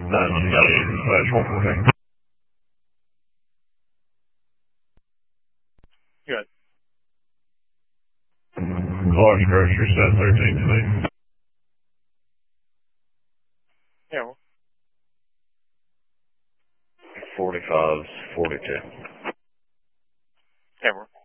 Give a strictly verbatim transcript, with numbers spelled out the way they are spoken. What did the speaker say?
slash one fourteen. Good. Large grocery set thirteen to me. Yeah. forty-five, forty-two. Camera.